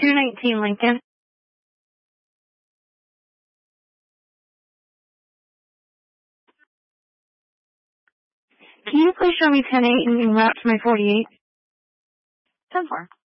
219 Lincoln. Can you please show me 10-8 and route to my 48? 10-4.